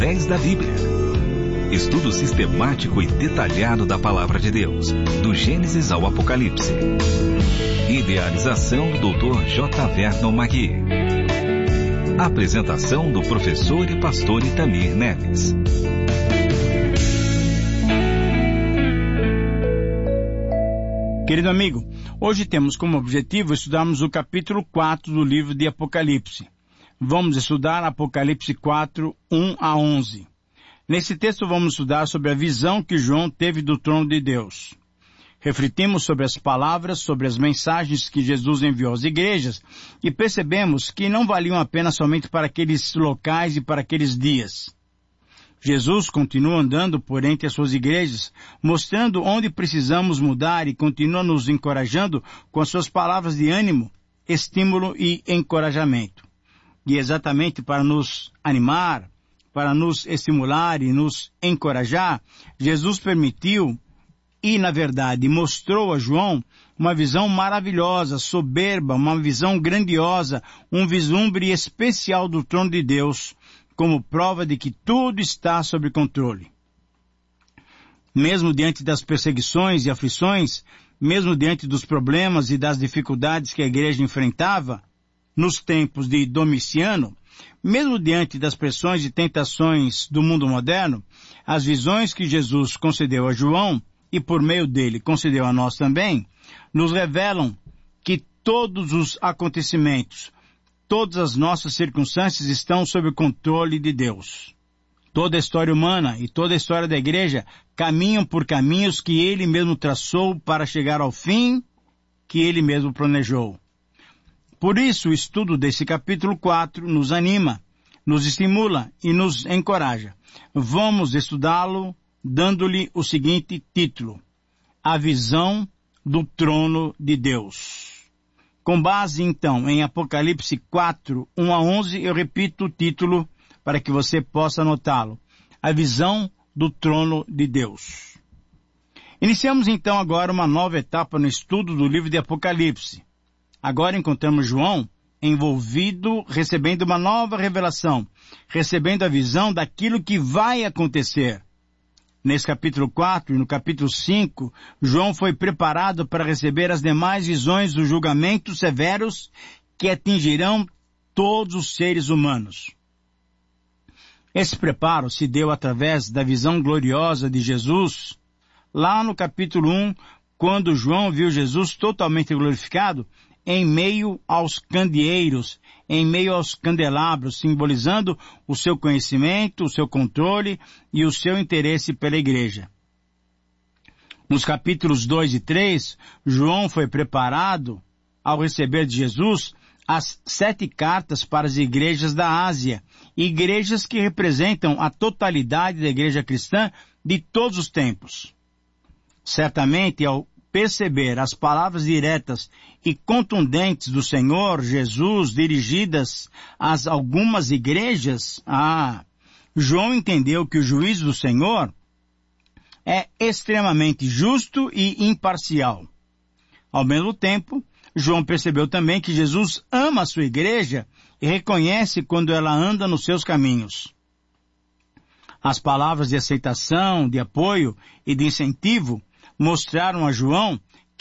10 da Bíblia. Estudo sistemático e detalhado da Palavra de Deus, do Gênesis ao Apocalipse. Idealização do Dr. J. Vernon Magui. Apresentação do professor e pastor Itamir Neves. Querido amigo, hoje temos como objetivo estudarmos o capítulo 4 do livro de Apocalipse. Vamos estudar Apocalipse 4, 1 a 11. Nesse texto vamos estudar sobre a visão que João teve do trono de Deus. Refletimos sobre as palavras, sobre as mensagens que Jesus enviou às igrejas e percebemos que não valiam a pena somente para aqueles locais e para aqueles dias. Jesus continua andando por entre as suas igrejas, mostrando onde precisamos mudar e continua nos encorajando com as suas palavras de ânimo, estímulo e encorajamento. E exatamente para nos animar, para nos estimular e nos encorajar, Jesus permitiu e, na verdade, mostrou a João uma visão maravilhosa, soberba, uma visão grandiosa, um vislumbre especial do trono de Deus, como prova de que tudo está sob controle. Mesmo diante das perseguições e aflições, mesmo diante dos problemas e das dificuldades que a igreja enfrentava, nos tempos de Domiciano, mesmo diante das pressões e tentações do mundo moderno, as visões que Jesus concedeu a João, e por meio dele concedeu a nós também, nos revelam que todos os acontecimentos, todas as nossas circunstâncias estão sob o controle de Deus. Toda a história humana e toda a história da igreja caminham por caminhos que ele mesmo traçou para chegar ao fim que ele mesmo planejou. Por isso, o estudo desse capítulo 4 nos anima, nos estimula e nos encoraja. Vamos estudá-lo dando-lhe o seguinte título: A Visão do Trono de Deus. Com base, então, em Apocalipse 4, 1 a 11, eu repito o título para que você possa anotá-lo. A Visão do Trono de Deus. Iniciamos, então, agora uma nova etapa no estudo do livro de Apocalipse. Agora encontramos João envolvido, recebendo uma nova revelação, recebendo a visão daquilo que vai acontecer. Nesse capítulo 4 e no capítulo 5, João foi preparado para receber as demais visões dos julgamentos severos que atingirão todos os seres humanos. Esse preparo se deu através da visão gloriosa de Jesus. Lá no capítulo 1, quando João viu Jesus totalmente glorificado, em meio aos candeeiros, em meio aos candelabros, simbolizando o seu conhecimento, o seu controle e o seu interesse pela igreja. Nos capítulos 2 e 3, João foi preparado, ao receber de Jesus, as 7 cartas para as igrejas da Ásia, igrejas que representam a totalidade da igreja cristã de todos os tempos. Certamente, ao perceber as palavras diretas e contundentes do Senhor Jesus dirigidas a algumas igrejas, João entendeu que o juízo do Senhor é extremamente justo e imparcial. Ao mesmo tempo, João percebeu também que Jesus ama a sua igreja e reconhece quando ela anda nos seus caminhos. As palavras de aceitação, de apoio e de incentivo mostraram a João